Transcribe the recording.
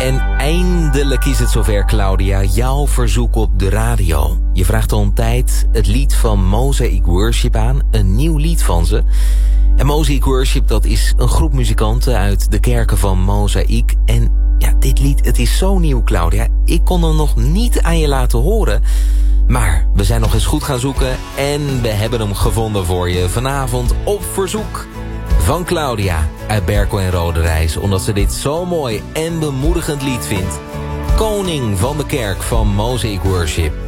En eindelijk is het zover, Claudia. Jouw verzoek op de radio. Je vraagt al een tijd het lied van Mosaic Worship aan. Een nieuw lied van ze. En Mosaic Worship, dat is een groep muzikanten uit de kerken van Mosaic. En ja, dit lied, het is zo nieuw, Claudia. Ik kon hem nog niet aan je laten horen. Maar we zijn nog eens goed gaan zoeken en we hebben hem gevonden voor je. Vanavond op verzoek van Claudia uit Berkel en Roderijs. Omdat ze dit zo mooi en bemoedigend lied vindt. Koning van de kerk van Mosaic Worship.